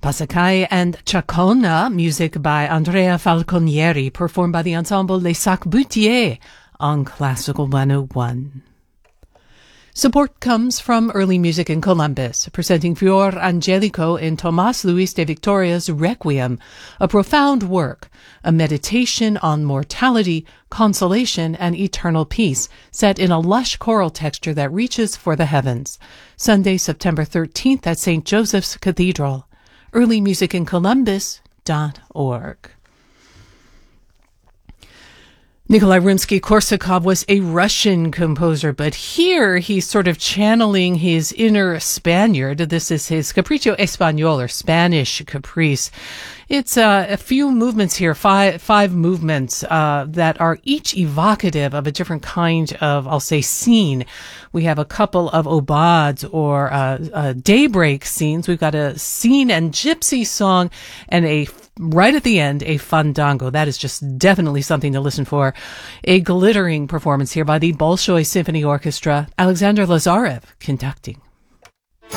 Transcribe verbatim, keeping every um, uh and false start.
Pasacai and Chacona, music by Andrea Falconieri, performed by the ensemble Les Sacs-Boutier on Classical one oh one. Support comes from Early Music in Columbus, presenting Fior Angelico in Tomás Luis de Victoria's Requiem, a profound work, a meditation on mortality, consolation, and eternal peace, set in a lush choral texture that reaches for the heavens. Sunday, September thirteenth at Saint Joseph's Cathedral. early music in columbus dot org. Nikolai Rimsky-Korsakov was a Russian composer, but here he's sort of channeling his inner Spaniard. This is his Capricho Español, or Spanish Caprice. It's uh, a few movements here, five five movements uh, that are each evocative of a different kind of, I'll say, scene. We have a couple of aubades or uh, uh, daybreak scenes. We've got a scene and gypsy song, and a right at the end, a fandango. That is just definitely something to listen for. A glittering performance here by the Bolshoi Symphony Orchestra. Alexander Lazarev conducting.